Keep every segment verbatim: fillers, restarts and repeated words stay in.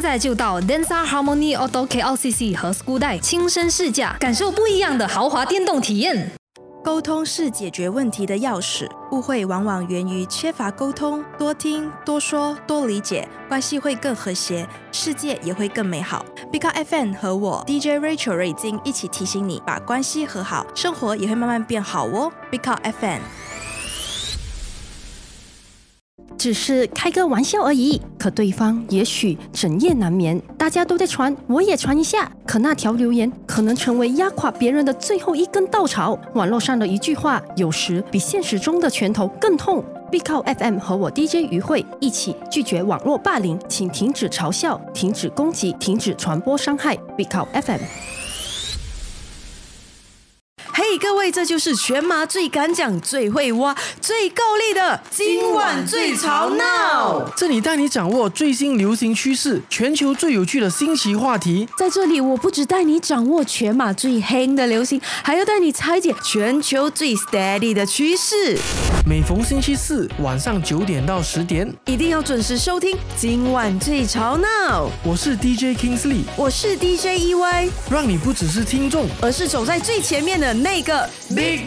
在就到 Denza Harmony Auto K L C C 和 Skudai 亲身试驾，感受不一样的豪华电动体验。 沟通是解决问题的钥匙，误会往往源于缺乏沟通。多听、多说、多理解，关系会更和谐，世界也会更美好。Big F M 和我 D J Rachel 瑞金一起提醒你，把关系和好，生活也会慢慢变好哦。Big F M。 只是开个玩笑而已，可对方也许整夜难眠。大家都在传，我也传一下。可那条留言可能成为压垮别人的最后一根稻草。网络上的一句话，有时比现实中的拳头更痛。必靠 F M 和我 D J 于慧一起拒绝网络霸凌，请停止嘲笑，停止攻击，停止传播伤害。必靠 F M。 嘿、hey, 各位，这就是全马最敢讲、最会挖、最够力的今晚最吵闹。 这里带你掌握最新流行趋势，全球最有趣的新奇话题。 在这里，我不只带你掌握全马最黑的流行，还要带你拆解全球最 steady 的趋势。 每逢星期四晚上九点到十点， 一定要准时收听今晚最吵闹。 我是 D J Kingsley， 我是 D J E Y， 让你不只是听众， 而是走在最前面的那个 Big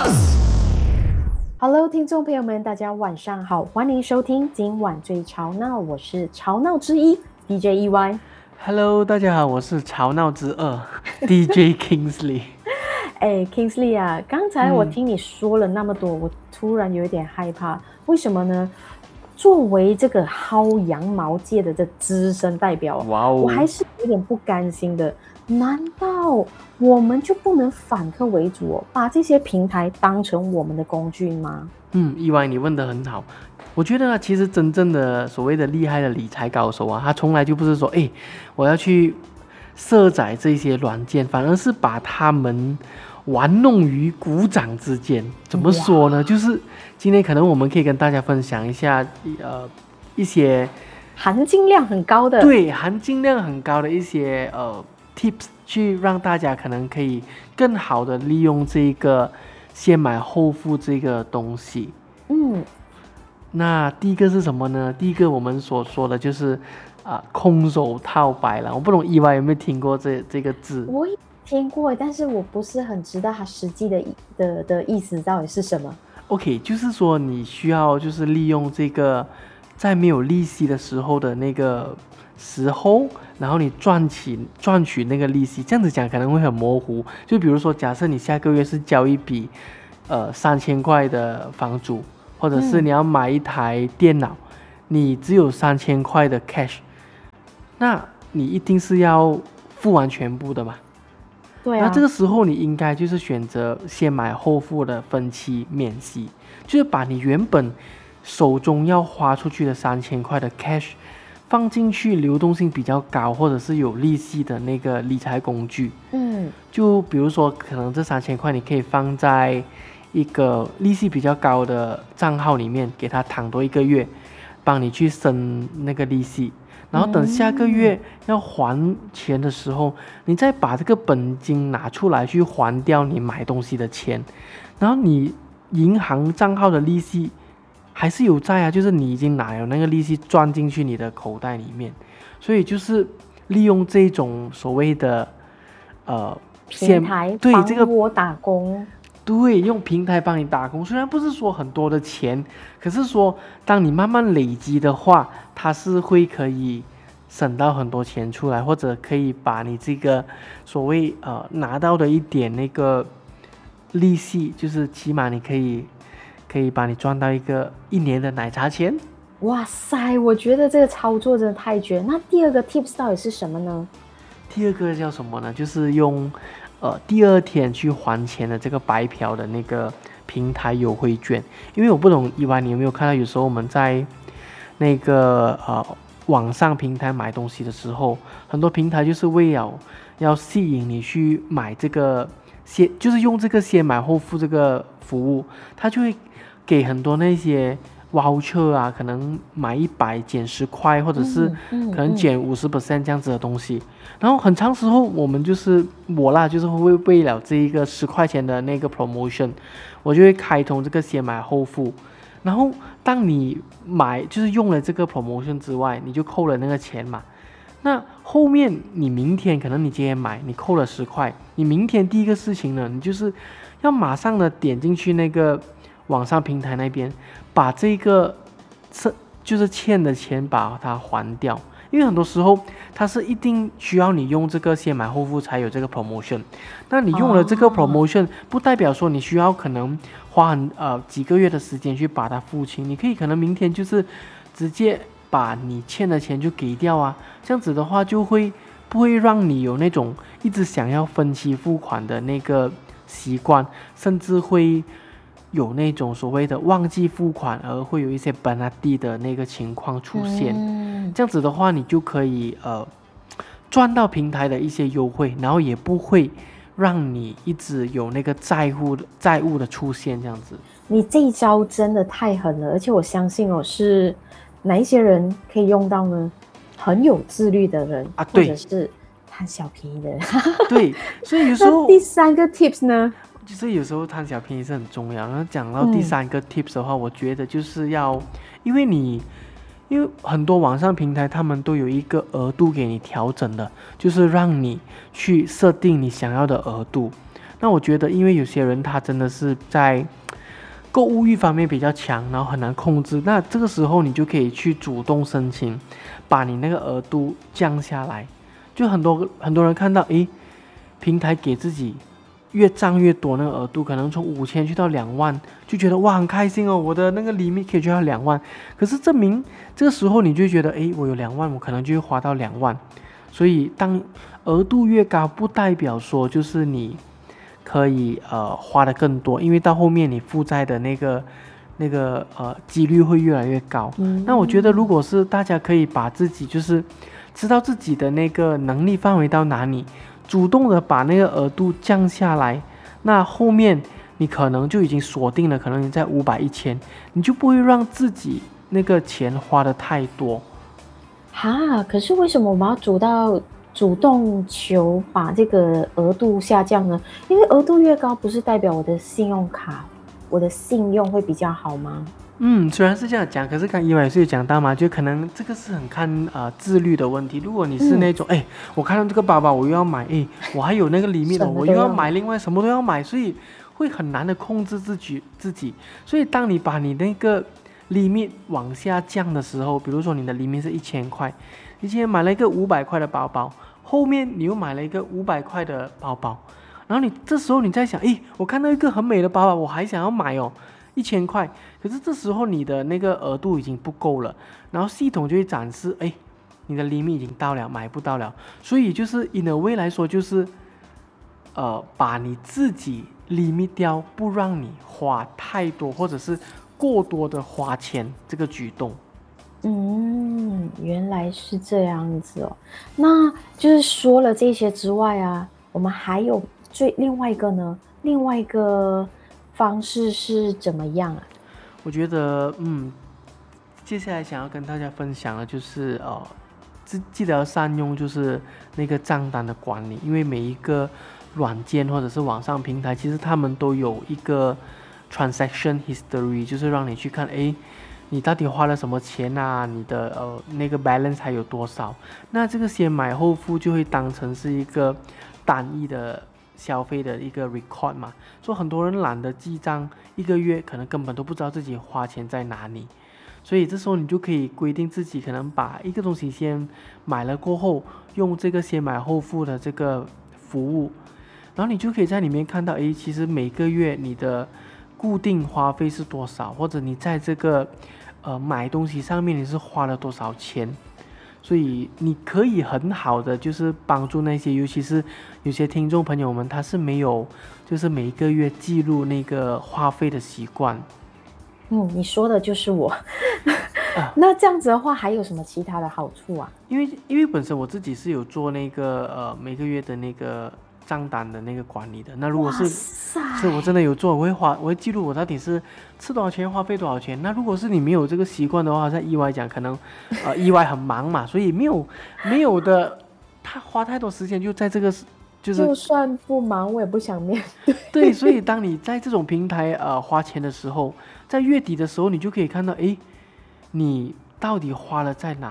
Boss。Hello， 听众朋友们，大家晚上好，欢迎收听今晚最吵闹，我是吵闹之一 D J E Y。Hello， 大家好，我是吵闹之二D J Kingsley。 哎 ，Kingsley 啊，刚才我听你说了那么多，嗯、我突然有一点害怕，为什么呢？作为这个薅羊毛界的这资深代表，哇哦，我还是有点不甘心的。难道我们就不能反客为主哦，把这些平台当成我们的工具吗？ 嗯，意外，你问得很好。我觉得其实真正的所谓的厉害的理财高手啊，他从来就不是说，哎，我要去设载这些软件，反而是把他们玩弄于股掌之间。怎么说呢？就是今天可能我们可以跟大家分享一下，呃，一些含金量很高的， 对，含金量很高的一些呃 tips， 去让大家可能可以更好的利用这个先买后付这个东西。嗯，那第一个是什么呢？第一个我们所说的就是啊、呃，空手套白狼。我不懂意外有没有听过这这个字？ 我也听过，但是我不是很知道它实际的的的意思到底是什么。 OK， 就是说你需要就是利用这个在没有利息的时候的那个时候，然后你赚取赚取那个利息。这样子讲可能会很模糊。就比如说，假设你下个月是交一笔呃三千块的房租，或者是你要买一台电脑，嗯、你只有三千块的 cash， 那你一定是要付完全部的嘛。 对啊， 那这个时候你应该就是选择先买后付的分期免息，就是把你原本手中要花出去的三千块的 cash 放进去流动性比较高或者是有利息的那个理财工具。嗯，就比如说可能这三千块你可以放在一个利息比较高的账号里面，给它躺多一个月，帮你去生那个利息。然后等下个月要还钱的时候，你再把这个本金拿出来去还掉你买东西的钱，然后你银行账号的利息还是有在啊，就是你已经拿了那个利息赚进去你的口袋里面。所以就是利用这种所谓的呃平台对这个帮我打工， 对，用平台帮你打工，虽然不是说很多的钱，可是说当你慢慢累积的话，它是会可以省到很多钱出来，或者可以把你这个所谓呃拿到的一点那个利息，就是起码你可以可以把你赚到一个一年的奶茶钱。 哇塞，我觉得这个操作真的太绝。那第二个 tips 到底是什么呢？ 第二个叫什么呢？就是用呃第二天去还钱的这个白嫖的那个平台优惠券。因为我不懂，以外你有没有看到，有时候我们在那个呃网上平台买东西的时候，很多平台就是为了要吸引你去买这个先，就是用这个先买后付这个服务，它就会给很多那些voucher啊，可能买一百减十块，或者是可能减五十 percent 这样子的东西。然后很长时候我们就是我啦，就是会为了这一个十块钱的那个 promotion， 我就会开通这个先买后付。然后当你买就是用了这个 promotion 之外，你就扣了那个钱嘛， 那后面你明天可能你今天买，你扣了十块，你明天第一个事情呢，你就是要马上的点进去那个网上平台那边，把这个就是欠的钱把它还掉。因为很多时候它是一定需要你用这个先买后付才有这个 promotion， 那你用了这个 promotion，、哦、不代表说你需要可能花很呃几个月的时间去把它付清，你可以可能明天就是直接把你欠的钱就给掉啊，这样子的话就会不会让你有那种一直想要分期付款的那个习惯，甚至会有那种所谓的忘记付款而会有一些 penalty 的那个情况出现、嗯、这样子的话你就可以呃赚到平台的一些优惠，然后也不会让你一直有那个债务债务的出现，这样子。 你这一招真的太狠了，而且我相信哦是哪一些人可以用到呢？很有自律的人啊，对，或者是贪小便宜的人。 对，所以有时候第三个 tips 呢， 就是有时候贪小便宜是很重要。然后讲到第三个 tips 的话、嗯、我觉得就是要，因为你因为很多网上平台他们都有一个额度给你调整的，就是让你去设定你想要的额度。那我觉得因为有些人他真的是在购物欲方面比较强，然后很难控制，那这个时候你就可以去主动申请把你那个额度降下来。就很多很多人看到诶平台给自己越涨越多那个额度，可能从五千去到两万，就觉得哇很开心哦，我的那个 limit 可以去到两万。可是证明这个时候你就觉得诶我有两万，我可能就会花到两万。所以当额度越高，不代表说就是你可以呃花的更多，因为到后面你负债的那个那个呃几率会越来越高、嗯、那我觉得如果是大家可以把自己就是知道自己的那个能力范围到哪里，主动的把那个额度降下来，那后面你可能就已经锁定了，可能你在五百一千，你就不会让自己那个钱花的太多哈。可是为什么我们要主到主动求把这个额度下降呢？因为额度越高，不是代表我的信用卡、我的信用会比较好吗？ 嗯，虽然是这样讲，可是刚伊娃也是有讲到嘛，就可能这个是很看呃自律的问题。如果你是那种哎、嗯，我看到这个包包我又要买，哎，我还有那个里面的，我又要买，另外什么都要买，所以会很难的控制自己自己。所以当你把你那个 limit 往下降的时候，比如说你的 limit 是一千块，你今天买了一个五百块的包包，后面你又买了一个五百块的包包，然后你这时候你在想，诶，我看到一个很美的包包，我还想要买哦，一千块，可是这时候你的那个额度已经不够了，然后系统就会展示，诶，你的 limit 已经到了，买不到了。所以就是 in a way 来说，就是呃，把你自己 limit 掉，不让你花太多或者是过多的花钱这个举动。 嗯，原来是这样子哦。那就是说了这些之外啊，我们还有最另外一个呢，另外一个方式是怎么样啊？ 我觉得，嗯，接下来想要跟大家分享的就是呃，记记得要善用就是那个账单的管理，因为每一个软件或者是网上平台，其实他们都有一个 transaction history， 就是让你去看，哎，你到底花了什么钱啊？你的呃那个 balance 还有多少？那这个先买后付就会当成是一个单一的消费的一个 record 嘛。所以很多人懒得记账，一个月可能根本都不知道自己花钱在哪里。所以这时候你就可以规定自己可能把一个东西先买了过后，用这个先买后付的这个服务，然后你就可以在里面看到，诶，其实每个月你的固定花费是多少，或者你在这个呃买东西上面你是花了多少钱，所以你可以很好的就是帮助那些，尤其是有些听众朋友们他是没有就是每个月记录那个花费的习惯。 嗯，你说的就是我。那这样子的话还有什么其他的好处啊？ 因为因为本身我自己是有做那个呃每个月的那个账单的那个管理的。那如果是是我真的有做，我会花我会记录我到底是吃多少钱，花费多少钱。那如果是你没有这个习惯的话，在意外讲可能呃意外很忙嘛，所以没有没有的他花太多时间就在这个就是就算不忙我也不想面对。 对，所以当你在这种平台呃花钱的时候，在月底的时候你就可以看到，诶，你到底花了在哪里？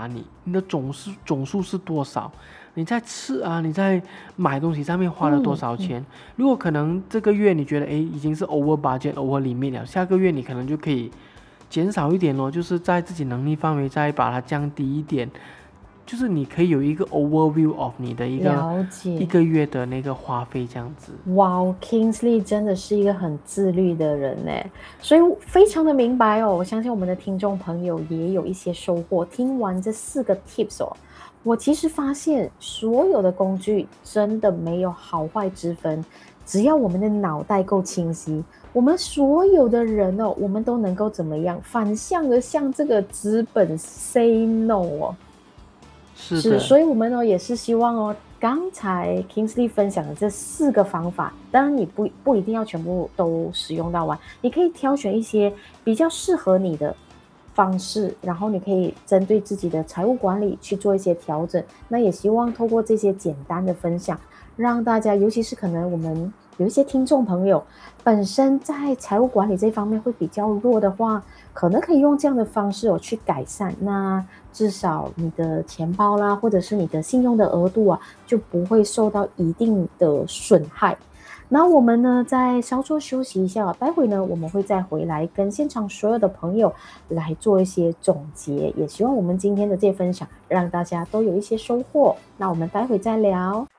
你的总数总数是多少？你在吃啊，你在买东西上面花了多少钱？嗯嗯、如果可能这个月你觉得诶已经是 over budget over limit 了，下个月你可能就可以减少一点咯，就是在自己能力范围再把它降低一点。就是你可以有一个 overview of 你的一个一个月的那个花费这样子。 哇 Kingsley 真的是一个很自律的人呢，所以非常的明白哦。我相信我们的听众朋友也有一些收获。听完这四个 tips 哦，我其实发现所有的工具真的没有好坏之分，只要我们的脑袋够清晰，我们所有的人哦，我们都能够怎么样反向的向这个资本 say no 哦。 是的， 是，所以我们呢也是希望哦，刚才 Kingsley 分享的这四个方法，当然你不不一定要全部都使用到完，你可以挑选一些比较适合你的方式，然后你可以针对自己的财务管理去做一些调整。那也希望透过这些简单的分享，让大家，尤其是可能我们有一些听众朋友本身在财务管理这方面会比较弱的话，可能可以用这样的方式哦去改善，那至少你的钱包啦，或者是你的信用的额度啊，就不会受到一定的损害。那我们呢再稍作休息一下，待会呢我们会再回来跟现场所有的朋友来做一些总结，也希望我们今天的这些分享让大家都有一些收获。那我们待会再聊。